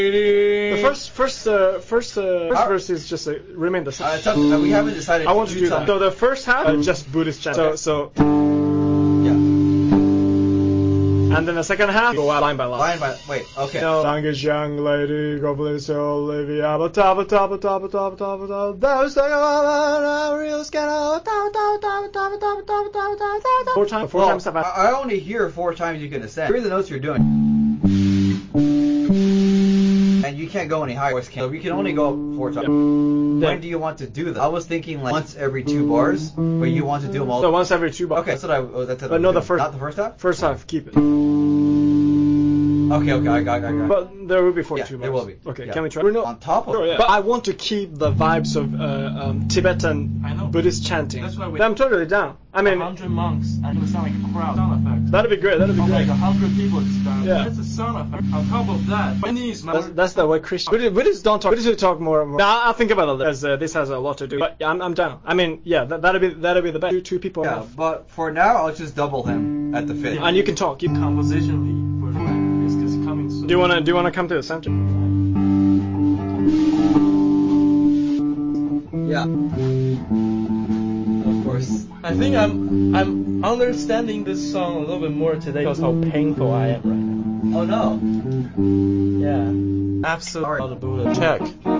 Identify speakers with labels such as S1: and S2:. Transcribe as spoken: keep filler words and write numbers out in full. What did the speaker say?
S1: The first, first, uh, first, uh, first
S2: Our-
S1: verse is just uh, remain the same.
S2: Uh, it's up, uh, we haven't decided.
S1: I want to do that.
S2: something.
S1: So the first half, uh, just Buddhist chant. So, so,
S2: Yeah.
S1: and then the second half, go out line by line.
S2: Line by wait. Okay.
S1: No. Song is young lady, go bless Olivia, but top, but top, but top, but top, but top, but top. Those real scandal. Four times, four
S2: Well,
S1: times. Have I-
S2: I, I only hear four times you can ascend. Hear the notes you're doing. And you can't go any higher. Voice can't. So we can only go up four times.
S1: Yeah.
S2: When do you want to do that? I was thinking like once every two bars, but you want to do them all.
S1: So once every two bars.
S2: Okay, that's what I. Oh, that's what
S1: But
S2: I
S1: no,
S2: was
S1: the
S2: doing.
S1: first-
S2: Not the first half.
S1: First half, keep it.
S2: Okay, okay, I got, I got.
S1: But there will be forty-two
S2: Yeah,
S1: bars.
S2: there will be.
S1: Okay,
S2: Yeah.
S1: can we try?
S2: We're not on top of
S1: Sure,
S2: it.
S1: yeah. But I want to keep the vibes of uh, um, Tibetan
S3: I know.
S1: Buddhist chanting.
S3: That's why we-
S1: I'm totally down. I mean,
S3: a hundred monks, and it would sound like a crowd. Sound effect.
S1: that'd be great. That'd be
S3: Of
S1: great.
S3: like a hundred people just down.
S1: Yeah.
S3: That's a sound effect. On top of that, my knees, my
S1: That's, that's the way Christian. Buddhists, Buddhists don't talk. Buddhists talk more. more. Now I'll think about it because uh, this has a lot to do. But yeah, I'm, I'm down. I mean, yeah, that, that'd be that'd be the best. Two, two people.
S2: Yeah,
S1: enough.
S2: but for now, I'll just double him at the fifth.
S1: And you can talk. You can.
S3: compositionally, for it's just coming soon.
S1: Do you wanna do you wanna come to the center?
S2: Yeah. Of course.
S3: I think I'm I'm understanding this song a little bit more today because how painful I am right now.
S2: Oh no.
S3: Yeah. Absolute
S2: Alright.
S3: Buddha. Check.